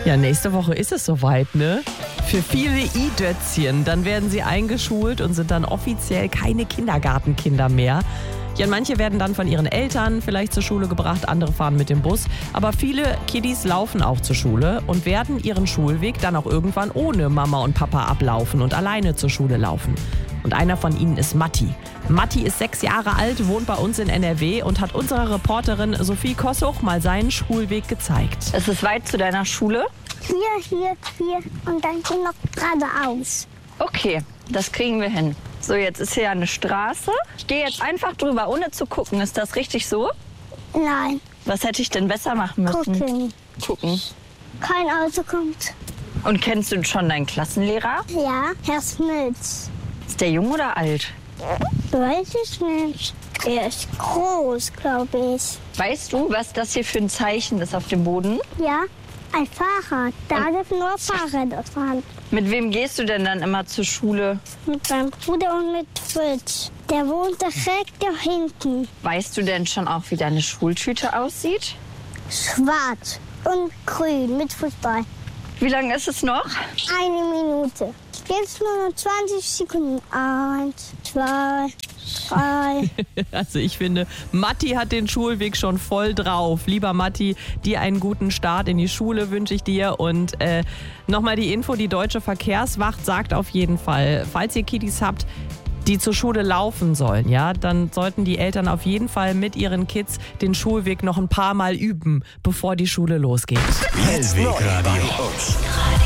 Ja, nächste Woche ist es soweit, ne? Für viele I-Dötzchen. Dann werden sie eingeschult und sind dann offiziell keine Kindergartenkinder mehr. Ja, manche werden dann von ihren Eltern vielleicht zur Schule gebracht, andere fahren mit dem Bus. Aber viele Kiddies laufen auch zur Schule und werden ihren Schulweg dann auch irgendwann ohne Mama und Papa ablaufen und alleine zur Schule laufen. Und einer von ihnen ist Matti. Matti ist 6 Jahre alt, wohnt bei uns in NRW und hat unserer Reporterin Sophie Kossuch mal seinen Schulweg gezeigt. Es ist weit zu deiner Schule? Hier und dann noch geradeaus. Okay, das kriegen wir hin. So, jetzt ist hier eine Straße. Ich gehe jetzt einfach drüber, ohne zu gucken. Ist das richtig so? Nein, Was hätte ich denn besser machen müssen? Gucken. Kein Auto kommt. Und kennst du schon deinen Klassenlehrer? Ja, Herr Smits. Ist der jung oder alt? Weiß ich nicht. Er ist groß, glaube ich. Weißt du, was das hier für ein Zeichen ist auf dem Boden? Ja, ein Fahrrad. Da dürfen nur Fahrräder fahren. Mit wem gehst du denn dann immer zur Schule? Mit meinem Bruder und mit Fritz. Der wohnt direkt da hinten. Weißt du denn schon auch, wie deine Schultüte aussieht? Schwarz und grün mit Fußball. Wie lange ist es noch? 1 Minute. Jetzt nur noch 20 Sekunden. 1, 2, 3. Also ich finde, Matti hat den Schulweg schon voll drauf. Lieber Matti, dir einen guten Start in die Schule wünsche ich dir. Und nochmal die Info, die Deutsche Verkehrswacht sagt auf jeden Fall, falls ihr Kiddies habt, die zur Schule laufen sollen, ja, dann sollten die Eltern auf jeden Fall mit ihren Kids den Schulweg noch ein paar Mal üben, bevor die Schule losgeht. Hellweg Radio.